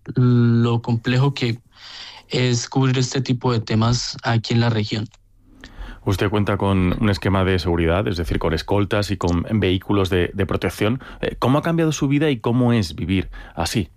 lo complejo que es cubrir este tipo de temas aquí en la región. Usted cuenta con un esquema de seguridad, es decir, con escoltas y con vehículos de protección. ¿Cómo ha cambiado su vida y cómo es vivir así?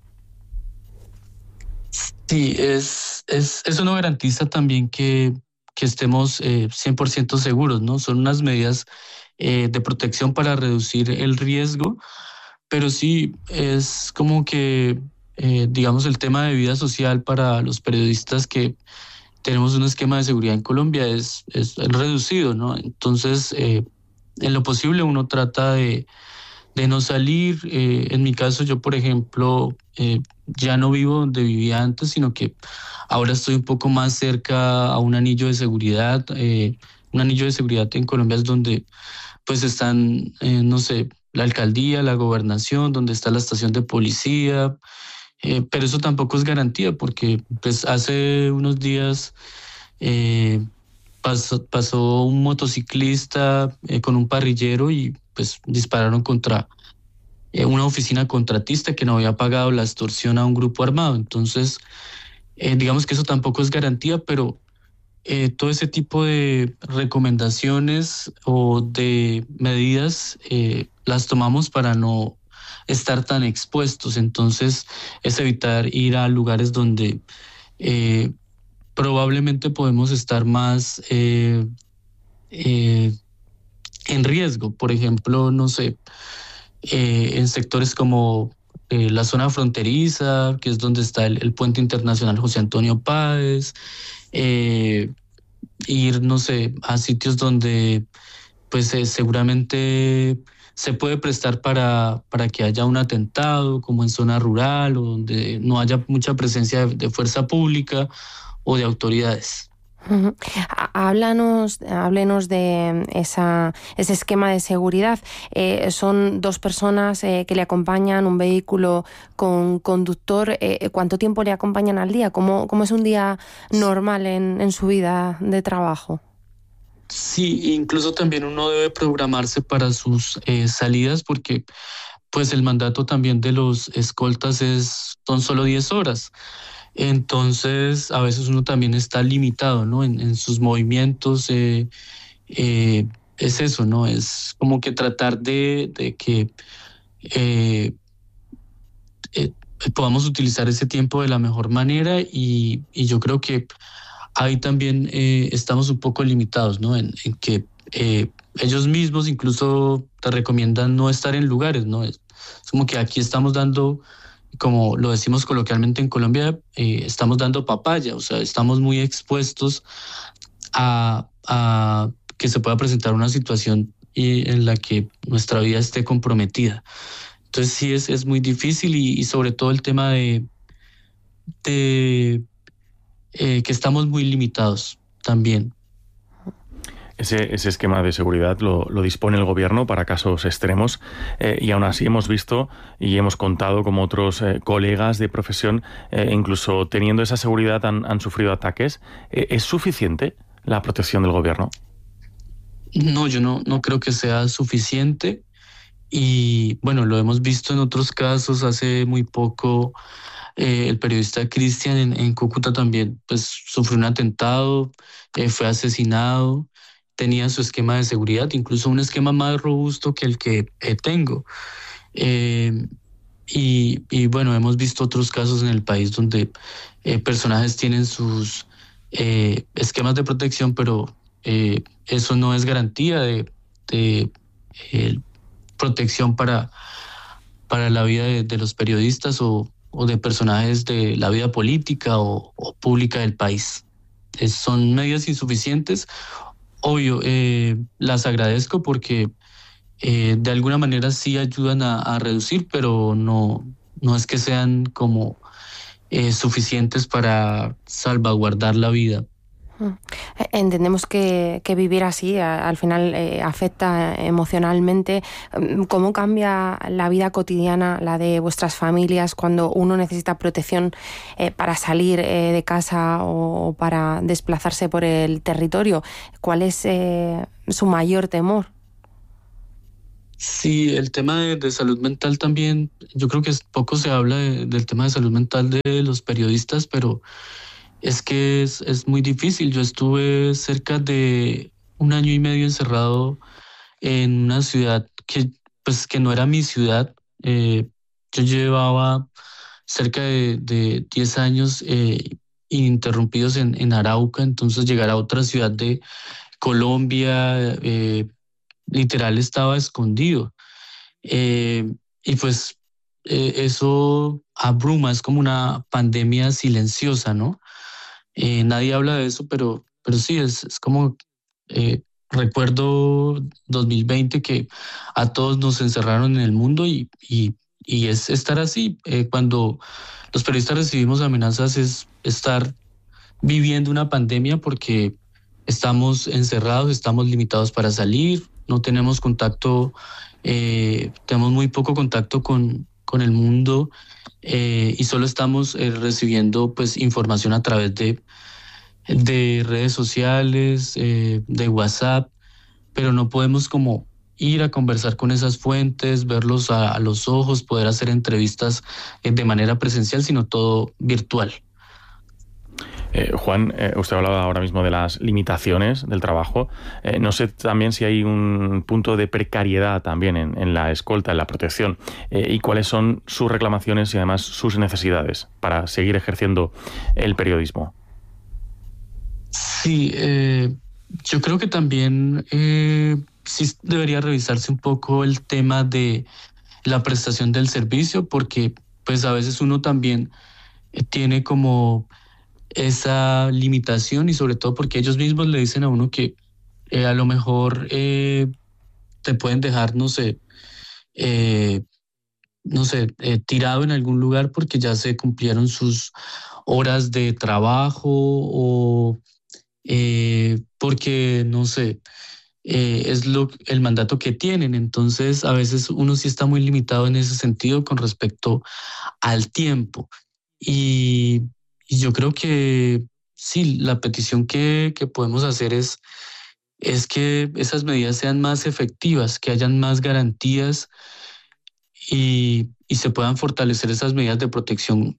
Sí, eso no garantiza también que estemos 100% seguros, ¿no? Son unas medidas de protección para reducir el riesgo, pero sí es como que, digamos, el tema de vida social para los periodistas que tenemos un esquema de seguridad en Colombia es reducido, ¿no? Entonces, en lo posible uno trata de no salir. En mi caso, yo, por ejemplo, ya no vivo donde vivía antes, sino que ahora estoy un poco más cerca a un anillo de seguridad. Un anillo de seguridad en Colombia es donde pues están, no sé, la alcaldía, la gobernación, donde está la estación de policía, pero eso tampoco es garantía porque pues hace unos días pasó un motociclista con un parrillero y pues dispararon contra una oficina contratista que no había pagado la extorsión a un grupo armado. Entonces, digamos que eso tampoco es garantía, pero todo ese tipo de recomendaciones o de medidas las tomamos para no estar tan expuestos. Entonces, es evitar ir a lugares donde eh, probablemente podemos estar más eh, en riesgo. Por ejemplo, no sé, en sectores como la zona fronteriza, que es donde está el puente internacional José Antonio Páez, eh, ir, no sé, a sitios donde pues seguramente se puede prestar para que haya un atentado, como en zona rural o donde no haya mucha presencia de fuerza pública o de autoridades. Ujú. Háblenos de ese esquema de seguridad. Son dos personas que le acompañan, un vehículo con conductor. ¿Cuánto tiempo le acompañan al día? ¿Cómo es un día normal en su vida de trabajo? Sí, incluso también uno debe programarse para sus salidas porque pues el mandato también de los escoltas son solo 10 horas. Entonces, a veces uno también está limitado, ¿no? En sus movimientos. Eh, es eso, ¿no? Es como que tratar de que eh, eh, podamos utilizar ese tiempo de la mejor manera y yo creo que ahí también estamos un poco limitados, ¿no? En que ellos mismos incluso te recomiendan no estar en lugares, ¿no? Es como que aquí estamos dando, como lo decimos coloquialmente en Colombia, estamos dando papaya, o sea, estamos muy expuestos a que se pueda presentar una situación en la que nuestra vida esté comprometida. Entonces sí es muy difícil y sobre todo el tema de que estamos muy limitados también. Ese esquema de seguridad lo dispone el gobierno para casos extremos y aún así hemos visto y hemos contado como otros colegas de profesión, incluso teniendo esa seguridad, han sufrido ataques. ¿Es suficiente la protección del gobierno? No, yo no creo que sea suficiente y bueno, lo hemos visto en otros casos. Hace muy poco el periodista Cristian en Cúcuta también pues sufrió un atentado, fue asesinado, tenía su esquema de seguridad, incluso un esquema más robusto que el que tengo. Eh, y bueno, hemos visto otros casos en el país donde personajes tienen sus esquemas de protección, pero eso no es garantía de eh, protección para la vida de los periodistas o de personajes de la vida política o pública del país. Son medidas insuficientes. Obvio, las agradezco porque de alguna manera sí ayudan a reducir, pero no es que sean como suficientes para salvaguardar la vida. Entendemos que vivir así al final afecta emocionalmente. ¿Cómo cambia la vida cotidiana, la de vuestras familias, cuando uno necesita protección para salir de casa o para desplazarse por el territorio? ¿Cuál es su mayor temor? Sí, el tema de salud mental también, yo creo que poco se habla del tema de salud mental de los periodistas, pero es que es muy difícil. Yo estuve cerca de 1 año y medio encerrado en una ciudad pues, que no era mi ciudad. Yo llevaba cerca de 10 años ininterrumpidos en Arauca, entonces llegar a otra ciudad de Colombia, literal estaba escondido. Eh, y pues eso abruma, es como una pandemia silenciosa, ¿no? Nadie habla de eso, pero sí, es como recuerdo 2020 que a todos nos encerraron en el mundo y es estar así. Cuando los periodistas recibimos amenazas es estar viviendo una pandemia porque estamos encerrados, estamos limitados para salir, no tenemos contacto, tenemos muy poco contacto con el mundo y solo estamos recibiendo pues información a través de redes sociales, de WhatsApp, pero no podemos como ir a conversar con esas fuentes, verlos a los ojos, poder hacer entrevistas de manera presencial, sino todo virtual. Juan, usted hablaba ahora mismo de las limitaciones del trabajo. No sé también si hay un punto de precariedad también en la escolta, en la protección, y cuáles son sus reclamaciones y además sus necesidades para seguir ejerciendo el periodismo. Sí, yo creo que también sí debería revisarse un poco el tema de la prestación del servicio, porque pues a veces uno también tiene como esa limitación y sobre todo porque ellos mismos le dicen a uno que a lo mejor te pueden dejar, eh, tirado en algún lugar porque ya se cumplieron sus horas de trabajo o porque, no sé, es el mandato que tienen. Entonces, a veces uno sí está muy limitado en ese sentido con respecto al tiempo. Y, y yo creo que sí, la petición que podemos hacer es que esas medidas sean más efectivas, que hayan más garantías y se puedan fortalecer esas medidas de protección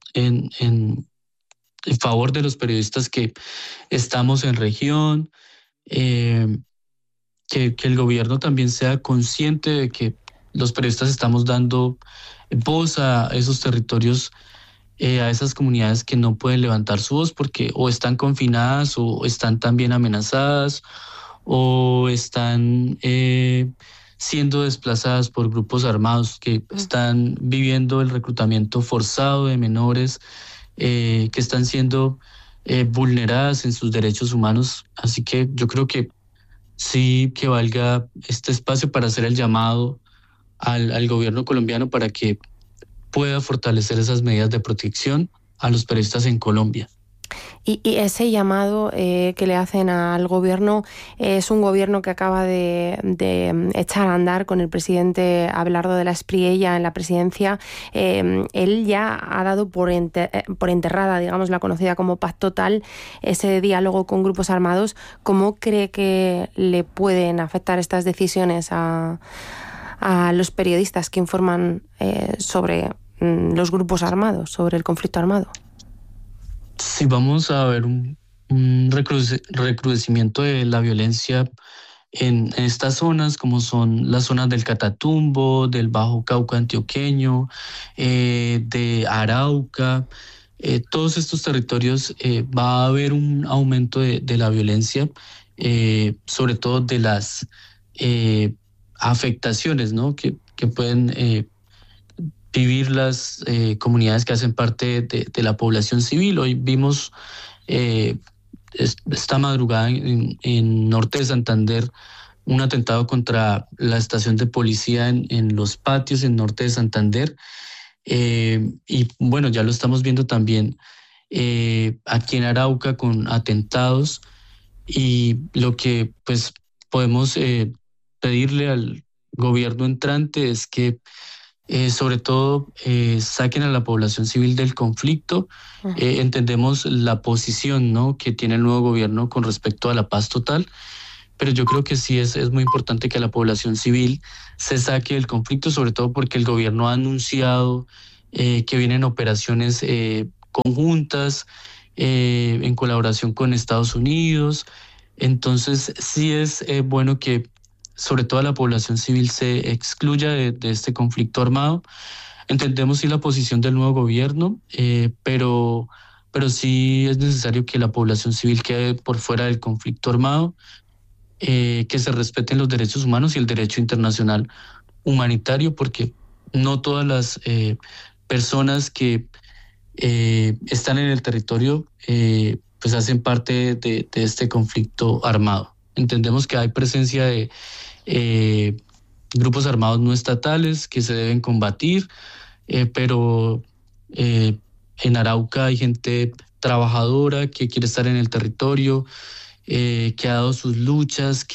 en favor de los periodistas que estamos en región, eh, que el gobierno también sea consciente de que los periodistas estamos dando voz a esos territorios, a esas comunidades que no pueden levantar su voz porque o están confinadas o están también amenazadas o están siendo desplazadas por grupos armados que están viviendo el reclutamiento forzado de menores, que están siendo vulneradas en sus derechos humanos. Así que yo creo que sí que valga este espacio para hacer el llamado al gobierno colombiano para que pueda fortalecer esas medidas de protección a los periodistas en Colombia. Y ese llamado que le hacen al gobierno es un gobierno que acaba de echar a andar con el presidente Abelardo de la Espriella en la presidencia. Él ya ha dado por enterrada, digamos, la conocida como paz total, ese diálogo con grupos armados. ¿Cómo cree que le pueden afectar estas decisiones a los periodistas que informan sobre los grupos armados, sobre el conflicto armado? Sí, vamos a ver un recrudecimiento de la violencia en estas zonas, como son las zonas del Catatumbo, del Bajo Cauca antioqueño, de Arauca. Todos estos territorios va a haber un aumento de la violencia, sobre todo de las afectaciones, ¿no? que pueden vivir las comunidades que hacen parte de la población civil. Hoy vimos esta madrugada en norte de Santander un atentado contra la estación de policía en Los Patios, en norte de Santander. Y bueno, ya lo estamos viendo también aquí en Arauca con atentados. Y lo que pues podemos pedirle al gobierno entrante es que sobre todo saquen a la población civil del conflicto. Entendemos la posición, ¿no?, que tiene el nuevo gobierno con respecto a la paz total, pero yo creo que sí es muy importante que la población civil se saque del conflicto, sobre todo porque el gobierno ha anunciado que vienen operaciones conjuntas en colaboración con Estados Unidos. Entonces sí es bueno que sobre todo la población civil se excluya de este conflicto armado. Entendemos sí la posición del nuevo gobierno, pero sí es necesario que la población civil quede por fuera del conflicto armado, que se respeten los derechos humanos y el derecho internacional humanitario, porque no todas las personas que están en el territorio pues hacen parte de este conflicto armado. Entendemos que hay presencia de grupos armados no estatales que se deben combatir, pero en Arauca hay gente trabajadora que quiere estar en el territorio, que ha dado sus luchas,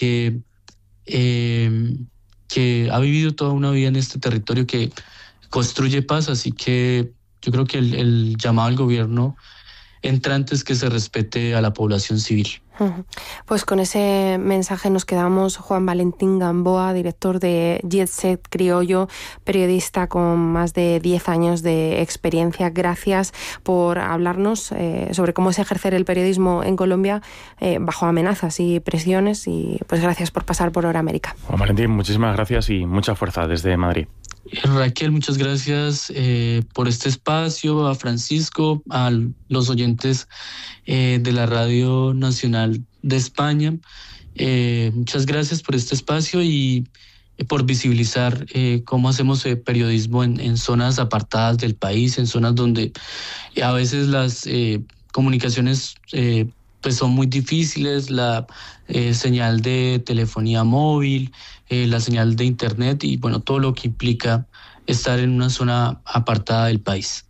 que ha vivido toda una vida en este territorio, que construye paz, así que yo creo que el llamado al gobierno entrante es que se respete a la población civil. Pues con ese mensaje nos quedamos. Juan Valentín Gamboa, director de Jet Set Criollo, periodista con más de 10 años de experiencia. Gracias por hablarnos sobre cómo es ejercer el periodismo en Colombia bajo amenazas y presiones, y pues gracias por pasar por Hora América. Juan Valentín, muchísimas gracias y mucha fuerza desde Madrid. Raquel, muchas gracias por este espacio, a Francisco, a los oyentes de la Radio Nacional de España. Muchas gracias por este espacio y por visibilizar cómo hacemos periodismo en zonas apartadas del país, en zonas donde a veces las comunicaciones pues son muy difíciles, la señal de telefonía móvil, la señal de internet y bueno, todo lo que implica estar en una zona apartada del país.